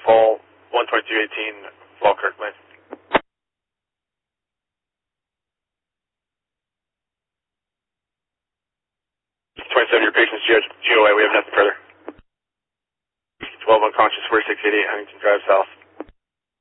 Fall, 12218, Falkirk, Lane. 27, your patient's GOA, we have nothing further. 12 unconscious, 4688, Huntington Drive South.